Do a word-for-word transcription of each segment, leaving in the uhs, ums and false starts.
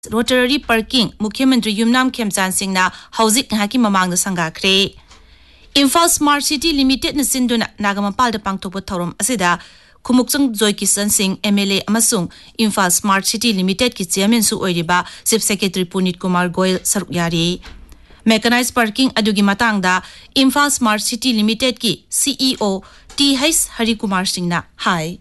Rotary Parking Mukhyamantri Yumnam Khemchan Singhna Hauzik Ngaki Mamangda Sangakre. Imphal Smart City Limited na sinduna Nagamapal da pangtokpa thorum asida Khumuksung Joy Kisan Singh M L A amasung Imphal Smart City Limited ki chairman su oiriba Chief Secretary Punit Kumar Goyal saruk yari. Mechanized Parking adugi matangda Imphal Smart City Limited ki C E O T H Hari Kumar Singhna hai.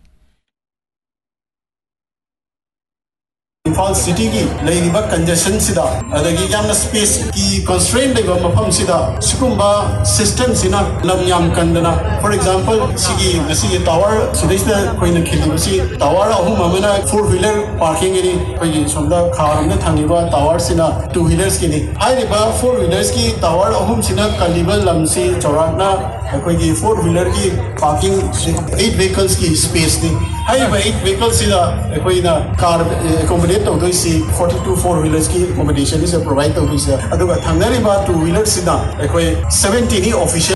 Imphal City ki leiriba congestion sida adagi yamna space ki constraint leba mafam sida sikumba system sina lam yam kandana. For example sigi masi tower sidista koina khili masi tower ahum amana four wheeler parking ni koi somda kharamna thangiba tower sina two wheelers ki ni haiba four wheelers ki tower ahum sina kaliba lamsi chaurakna koi ki four wheeler ki parking eight vehicles ki space ni haiba eight vehicles sida koi na car forty-two four wheelers ki accommodation is provide to this aduga thangari ba two wheelers sida ekoi seventy ni official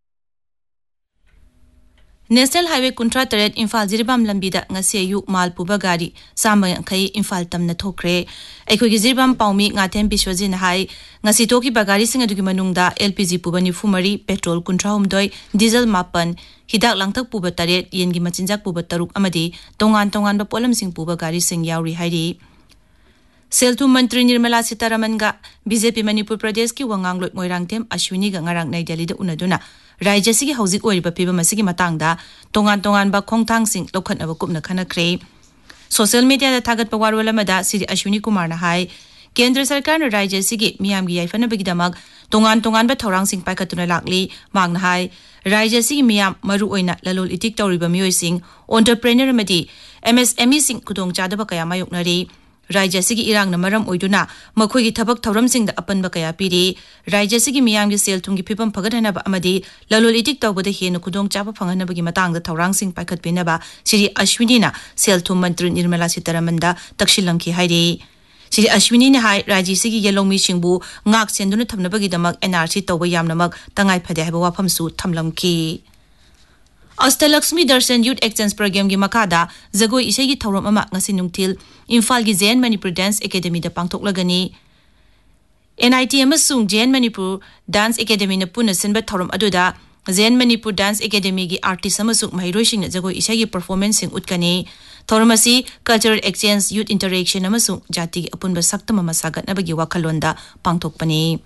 National Highway Kuntra Taret Imphal Jiribam Lambida ngasi ayu mal puba gari samang khai Imphal tamna thokre aikoi gi Jiribam paumi ngathem Biswajin hai ngasi toki bagari sing adugi manungda L P G puba ni fumari petrol kuntra humdoi diesel mapan hidak langthak puba taret yengi machinjak puba taruk amadi tongan tongan ba polam sing puba gari sing yauri hairi. Seltu Mantri Nirmala Sitaraman ga B J P Manipur Pradesh ki wangang loi moirang them Ashwini ga ngarang nai Delhi da unaduna Raja sigi hauzik oiriba piba masigi matangda tongan tongan ba khongthang sing lokhat aba kupna khana kre social media da thagat pawar wala mada Sri Ashwini Kumar na hai Kendra Sarkar na Raja sigi miyam gi yaifana bagi damak tongan tongan ba thorang sing paikatuna lakli mang na hai Raja sigi miyam maru oina lalol itik tawriba miyoi sing entrepreneur madi M S M E sing kudong chadaba kaya mayoknari Raja sigi irang na maram oiduna makhoi gi thabak thoram sing da apan ba kaya piri Raja sigi miyam gi sel thung gi phipam phagadhana ba amadi lalol itik tawba da henu kudong chapa phangana ba gi matang da thorang sing paikhat pina ba Sri Ashwini na sel thum mantri Nirmala Sitaraman da takshilang ki hairi Sri Ashwini na hai Raji sigi yelong mi singbu ngak senduna thamna ba gi damak N R C tawba yamna mak tangai phade haba wafam su thamlam ki Astalakshmi Darshan Youth Exchange Program gi makada Zagoi isai gi thorom ama ngasi nungthil Imphal gi Zen Manipur Dance Academy da pangthok lagani N I T amasung Zen Manipur Dance Academy na puna sinba thorom aduda Zen Manipur Dance Academy gi artist amasung mahiroi sing Zagoi isai gi performance sing utkani thoromasi cultural exchange youth interaction amasung jati gi apunba saktam ama sagat na bagi wakhalonda pangthokpani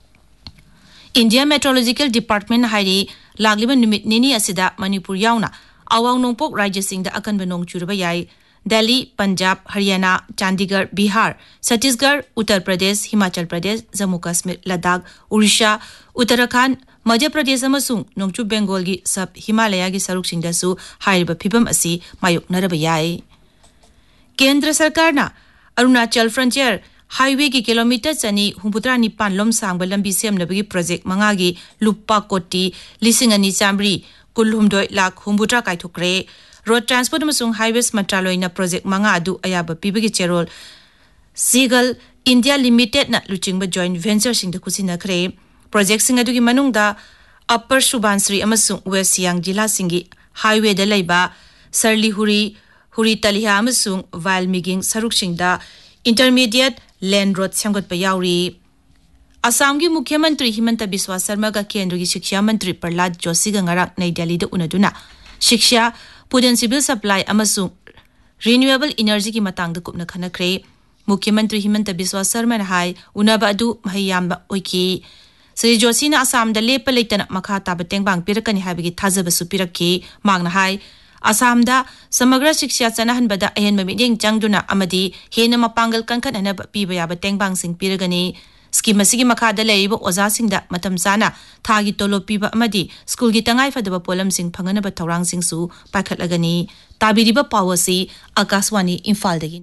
India Meteorological Department hairi lagliba numit nini asida Manipur yauna awang nongpok Rajya singda akan banong churaba yai Delhi, Punjab, Haryana, Chandigarh, Bihar, Chhattisgarh, Uttar Pradesh, Himachal Pradesh, Jammu Kashmir, Ladakh, Odisha, Uttarakhand, Madhya Pradesh amasung Nongchu Bengal gi sub Himalaya gi saruk singdasu hairiba phibam asi mayoknaraba yai Kendra Sarkar na Arunachal Frontier Highway ki kilometer chani humputra ni pan lom sangba lambi semnabagi project mangagi lupa koti lising ani chamri kulhumdoi lak humputra kaithokre road transport amasung highways mantraloy na project manga adu ayaba pibagi cherol Seagull India Limited na luchingba joint venture singda kusina kre project sing adu gi manungda Upper Subansri amasung West Siang jila singi highway da laiba Sarlihuri Huri Taliha amasung Valmiging saruk singda intermediate land road samgat pa yauri Assam gi Mukhyamantri Himanta Biswa Sarma ga Kendra gi Shiksha Mantri Prahlad Joshi ga ngarak nai Delhi da unaduna Shiksha Food and Civil Supply amasung renewable energy ki matang da kupna khana kre Mukhyamantri Himanta Biswa Sarma na hai unaba adu mahiyam ba oiki Sri Joshi na Assam da lepa leitana makha ta bateng bang pirakani habigi thajaba su piraki mangna hai Assam da samagra shiksha chanahan bada ahen mamideng changduna amadi hena mapangal kankan ana piba ya bateng bang sing piragani scheme asigi makada leiba oza singda matam sana thagi tolo piba amadi school gi tangai fadaba polam sing phangana ba thorang sing su pakhat lagani tabiriba policy Akaswani Imphal dagi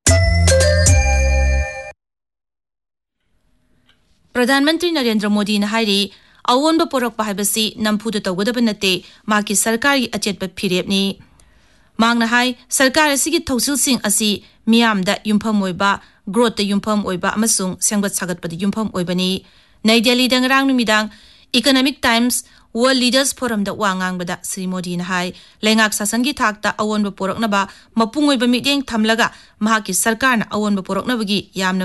Pradhan Mantri Narendra Modi na hairi awon ba porok pahibasi nampuda tawgadaba nate maki sarkar gi achetba phirep ni mangna hai sarkar asigi thausil sing asi miyamda yumpham oiba growth yumpham oiba amasung sengbat sagat padi yumpham oibani Nai Delhi dangrang numidang Economic Times World Leaders Forum da wa ngangbada Sri Modi na hai lengak sasangi thakta awonba poroknaba mapungoi ba mityeng thamlaga mahaki sarkar na awonba poroknabagi yamna